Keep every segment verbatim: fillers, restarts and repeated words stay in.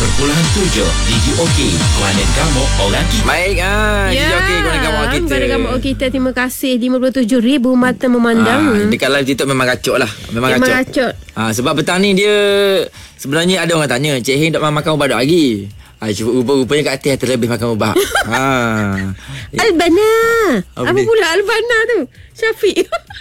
perpuluhan tujuh D J OK Kuala Gamuk orang kita. Baik ah, Ya, D J OK Kuala Gamuk kita. Kuala Gamuk kita. Terima kasih. lima puluh tujuh ribu mata memandang. Ah, dekat live TikTok memang racuk lah. Memang Memang racuk. racuk. Ah, sebab petang ni dia sebenarnya ada orang tanya, Cik Heng tak makan ubat lagi. Ah, rupa-rupanya kat atas terlebih makan ubat. ha. Albana. Apa Apa dia? pula Albana tu? Syafiq.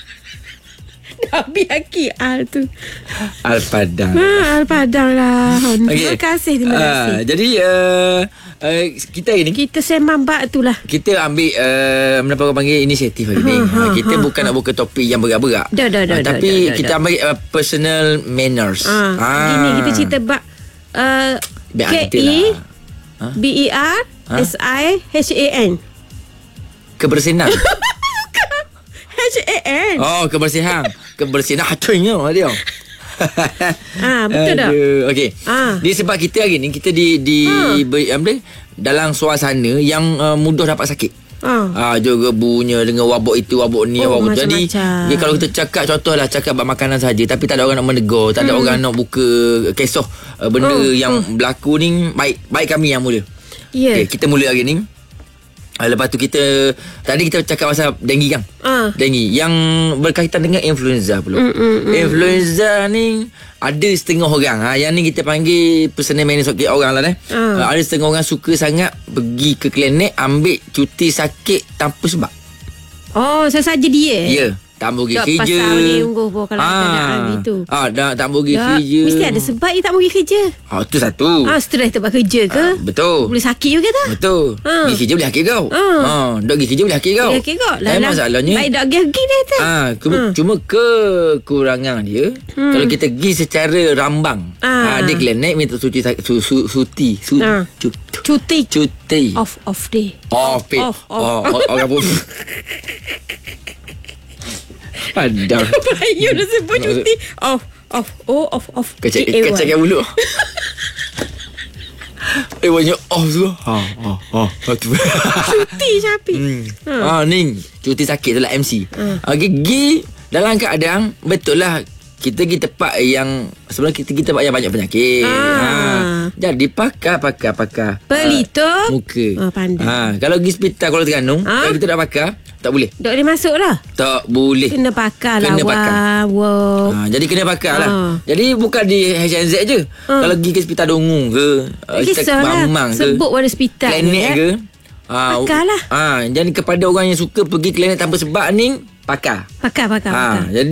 Nabi Aki Al tu. Al-Padang. Ha, Al Padang lah. Okay. Terima kasih, terima Ah, kasih. jadi uh, uh, kita hari ni Kita sembang bak tu lah. kita ambil uh, Kenapa orang panggil inisiatif hari ni. Ha, ha, uh, Kita ha, bukan ha. nak buka topik yang berat-berat. Dah, dah, dah, uh, dah, Tapi dah, dah, kita dah. ambil uh, personal manners. Ah, Ah. Gini kita cerita bak uh, Biar K adil E lah. Ha? B E R S I H A N. Kebersihan. H A N. Oh, kebersihan. Kebersihan hatunya dia. Ah, betul tak? Aduh, okey. Ah. Dia sebab kita hari ni kita di di Ah. ber, apa, dalam suasana yang uh, mudah dapat sakit. Ah. Ah, juga bunya dengan wabak itu, wabak ni, Oh, wabak tu. Jadi macam-macam. dia, kalau kita cakap contohlah cakap bab makanan saja tapi tak ada orang nak menegur, tak ada Hmm. orang nak buka kisah uh, benda Oh, yang oh. berlaku ni, baik baik kami yang mula. Ya. Okey, kita mula hari ni. Uh, lepas tu kita tadi kita cakap pasal denggi kan. Ah. Denggi yang berkaitan dengan influenza pula. Mm, mm, mm. Influenza ni ada setengah orang. Ha, yang ni kita panggil personal manager orang lah eh. Ah. Uh, ada setengah orang suka sangat pergi ke klinik ambil cuti sakit tanpa sebab. Oh, saya saja dia. Ya, tak pergi Tak kerja. pasal ni ungguh pun kalau keadaan gitu. Ah, dah tak pergi Tak, kerja. mesti ada sebab dia tak pergi kerja. Ah, tu satu. Ah, stres tempat kerja ke? Ah, betul. Boleh sakit juga tak? Betul. Ah. Pergi kerja boleh hakit kau. Ah. Ah, dok pergi kerja boleh hakit kau. Boleh sakit kau. Tapi masalahnya Baik tak pergi dia tu. Ah, cuma, Hmm. cuma kekurangan dia hmm. kalau kita pergi secara rambang. Ah. Ah, dia klinik minta cuti su, su, suti, su, Ah. cu, Cuti. cuti. Off off day. Off, pay. Off, off. Oh, oh, orang pun. Padahal. You dah sebut cuti. Off off oh off off. Kecek G A Y. kecek bulu. Eh banyak off tu. Ha ha ha. Cuti Syafiq. Hmm. Ah ni cuti sakit tu lah M C. Hmm. Okey, gi dalam keadaan betul lah kita pergi tempat yang sebenarnya kita kita tempat yang banyak penyakit. Ah. Ha. Jadi pakar pakar pakar. Pelitup. Ah, muka. Oh, pandai. Ha, kalau pergi hospital Kuala Terengganu, Ah. kalau kita tak pakar, tak boleh. Dok dia masuk lah. Tak boleh. Kena pakar lah. Kena pakar. Wow. Ha, jadi kena pakar lah. Ah. Jadi bukan di H N Z je. Ah. Kalau pergi ke hospital Dongung ke, uh, Kisahlah. Mamang ke, Sebut pada hospital. klinik ya. ke. Ah, Pakar lah. Ah, jadi kepada orang yang suka pergi klinik tanpa sebab ni, pakar. Pakar, pakar, Ah, pakar. jadi